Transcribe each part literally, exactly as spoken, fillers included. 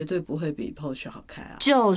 绝对不会比 Porsche 好开啊， 就是，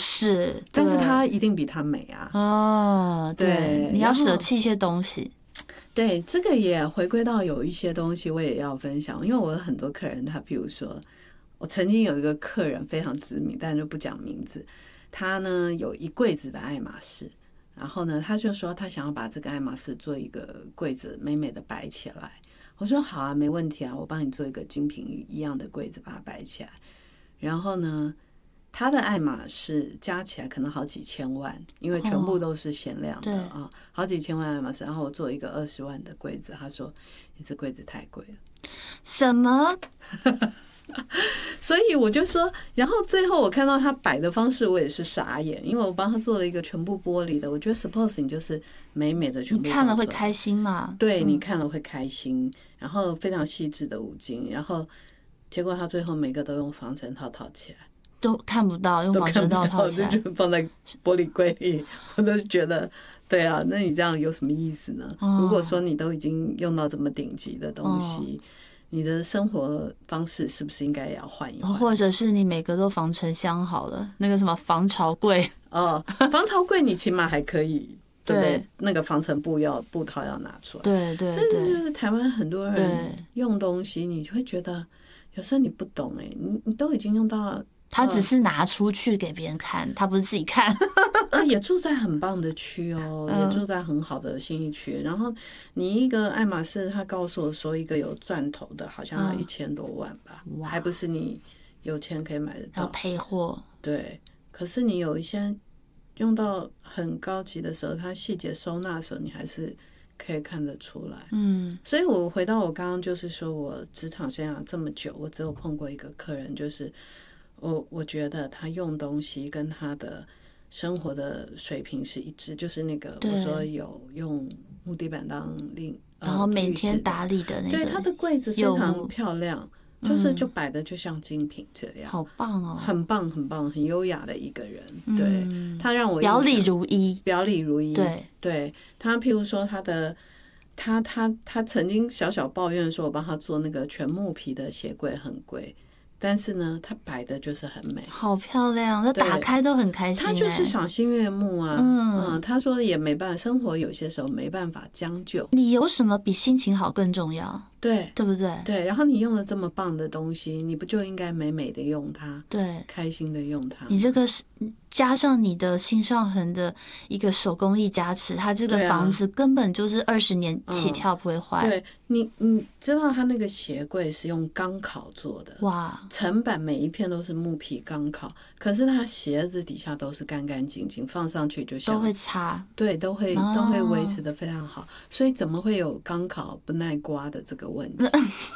但是它一定比它美啊。 哦，对，你要舍弃一些东西。 对，这个也回归到有一些东西我也要分享，因为我有很多客人，他比如说，我曾经有一个客人非常知名，但就不讲名字，他呢有一柜子的爱马仕，然后呢他就说他想要把这个爱马仕做一个柜子美美的摆起来。我说好啊，没问题啊，我帮你做一个精品一样的柜子把它摆起来。然后呢他的爱马仕加起来可能好几千万，因为全部都是限量的啊、哦，好几千万爱马仕。然后我做一个二十万的柜子，他说你这柜子太贵了。 什么？ 所以我就说，然后最后我看到他摆的方式，我也是傻眼，因为我帮他做了一个全部玻璃的。我觉得 suppose 你就是美美的全部， 你看了会开心吗？ 对，你看了会开心，然后非常细致的五金，然后结果他最后每个都用防尘套套起来。 都看不到，用防尘套套起来， 就放在玻璃柜里，我都觉得，对啊，那你这样有什么意思呢？哦、如果说你都已经用到这么顶级的东西，哦、你的生活方式是不是应该也要换一换？ 或者是你每个都防尘箱好了，那个什么防潮柜哦，防潮柜你起码还可以。对不对？那个防尘布要布套要拿出来， 对对对， 所以就是台湾很多人用东西，你会觉得有时候你不懂哎、欸，你你都已经用到。 他只是拿出去给别人看，他不是自己看。 啊，也住在很棒的区哦，也住在很好的信义区。然后你一个爱马仕，他告诉我说一个有钻头的，好像要一千多万吧，嗯、还不是你有钱可以买得到。 要配货。 对，可是你有一些用到很高级的时候，它细节收纳的时候，你还是可以看得出来。嗯，所以我回到我刚刚就是说我职场生涯这么久，我只有碰过一个客人，就是。我我觉得他用东西跟他的生活的水平是一致，就是那个我说有用木地板当令， 然后每天打理的那个， 对，他的柜子非常漂亮，就是就摆的就像精品这样， 好棒哦， 很棒很棒，很优雅的一个人。对，他让我表里如一， 表里如一。 对， 对他，譬如说他的。他他他曾经小小抱怨说，我帮他做那个全木皮的鞋柜很贵。但是呢，它摆的就是很美， 好漂亮，那打开都很开心、欸。 他就是赏心悦目啊。嗯嗯，他说也没办法，生活有些时候没办法将就。 你有什么比心情好更重要？ 对， 对不对？ 对，然后你用了这么棒的东西，你不就应该美美的用它？ 对， 开心的用它。 你这个是加上你的心上痕的一个手工艺加持，它这个房子根本就是二十年起跳不会坏。 对、嗯、你，你知道它那个鞋柜是用钢烤做的， 哇， 层板每一片都是木皮钢烤，可是它鞋子底下都是干干净净，放上去就像都会擦， 对，都会、哦、都会维持得非常好，所以怎么会有钢烤不耐刮的这个问题？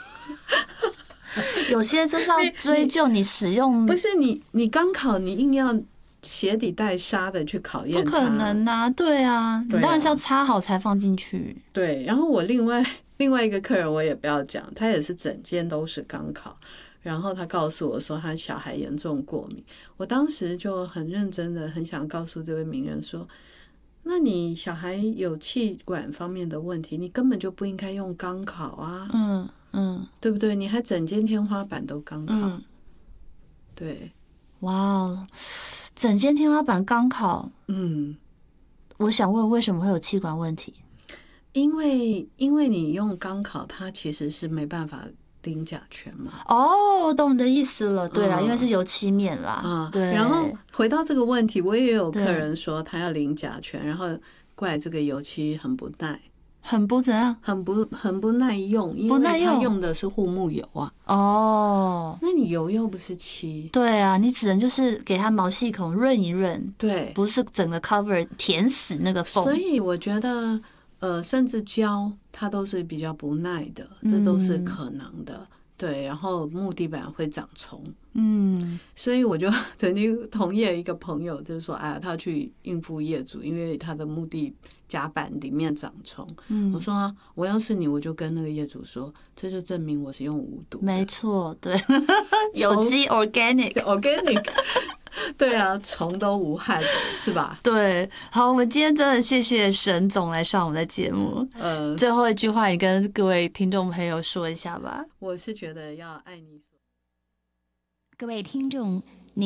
有些就是要追究你使用， 不是你你钢烤，你硬要鞋底带沙的去考验它， 不可能啊！对啊，你当然是要擦好才放进去。 对，然后我另外另外一个客人我也不要讲，他也是整间都是钢烤，然后他告诉我说他小孩严重过敏，我当时就很认真的很想告诉这位名人说，那你小孩有气管方面的问题，你根本就不应该用钢烤啊，嗯嗯，对不对？你还整间天花板都钢烤，嗯、对， 哇哦，整间天花板钢烤，嗯，我想问为什么会有气管问题？ 因为因为你用钢烤，它其实是没办法淋甲醛嘛。 哦，懂你的意思了。对啦，嗯、因为是油漆面啦。啊、嗯，对。 然后回到这个问题，我也有客人说他要淋甲醛，然后怪这个油漆很不耐， 很不怎样， 很不很不耐用，因为他用的是护木油啊。哦，那你油又不是漆。 对啊，你只能就是给它毛细孔润一润， 对， 不是整个 cover 填死那个缝。 所以我觉得。呃，甚至胶它都是比较不耐的，这都是可能的。嗯、对，然后木地板会长虫，嗯，所以我就曾经同意了一个朋友，就是说，哎呀，他要去应付业主，因为他的木地甲板里面长虫。嗯，我说、啊、我要是你，我就跟那个业主说，这就证明我是用无毒的。 没错，对，有机 organic organic。对啊，虫都无害的，是吧？ 对，好，我们今天真的谢谢沈总来上我们的节目。呃，最后一句话，你跟各位听众朋友说一下吧。 我是觉得要爱你所。 各位听众，